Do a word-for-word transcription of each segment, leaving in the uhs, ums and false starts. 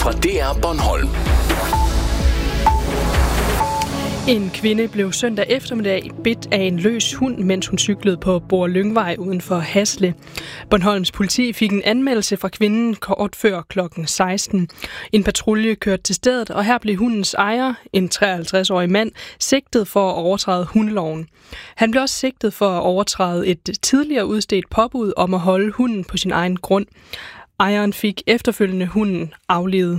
fra D R Bornholm. En kvinde blev søndag eftermiddag bidt af en løs hund, mens hun cyklede på Bor Lyngvej uden for Hasle. Bornholms politi fik en anmeldelse fra kvinden kort før klokken seksten. En patrulje kørte til stedet, og her blev hundens ejer, en treoghalvtreds-årig mand, sigtet for at overtræde hundeloven. Han blev også sigtet for at overtræde et tidligere udstedt påbud om at holde hunden på sin egen grund. Ejeren fik efterfølgende hunden aflivet.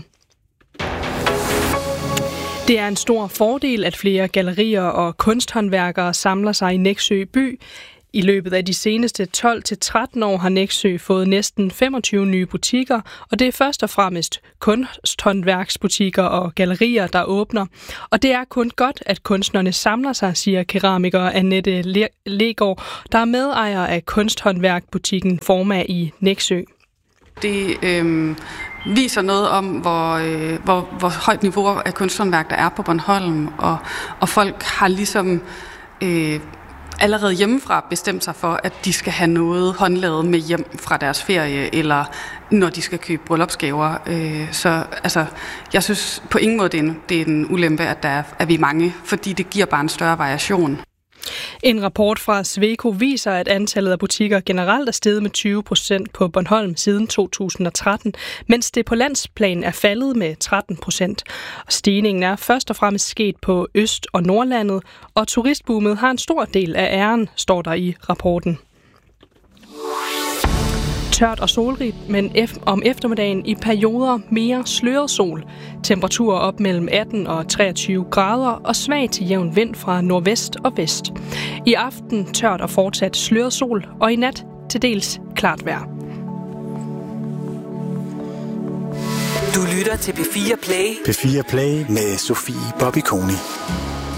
Det er en stor fordel, at flere gallerier og kunsthåndværkere samler sig i Nexø by. I løbet af de seneste tolv til tretten år har Nexø fået næsten femogtyve nye butikker, og det er først og fremmest kunsthåndværksbutikker og gallerier, der åbner. Og det er kun godt, at kunstnerne samler sig, siger keramiker Annette Legaard, der er medejer af kunsthåndværkbutikken Forma i Nexø. Det øh, viser noget om, hvor, øh, hvor, hvor højt niveau af kunsthåndværk der er på Bornholm, og, og folk har ligesom øh, allerede hjemmefra bestemt sig for, at de skal have noget håndlavet med hjem fra deres ferie, eller når de skal købe bryllupsgaver. Øh, så altså, jeg synes på ingen måde, det er en, det er en ulempe, at der er, at vi er mange, fordi det giver bare en større variation. En rapport fra Sweco viser, at antallet af butikker generelt er steget med tyve procent på Bornholm siden to tusind og tretten, mens det på landsplan er faldet med tretten procent. Stigningen er først og fremmest sket på Øst- og Nordlandet, og turistboomet har en stor del af æren, står der i rapporten. Tørt og solrigt, men ef- om eftermiddagen i perioder mere sløret sol. Temperaturer op mellem atten og treogtyve grader og svag til jævn vind fra nordvest og vest. I aften tørt og fortsat sløret sol, og i nat til dels klart vejr. Du lytter til P fire Play. P fire Play med Sofie Bobby Koni.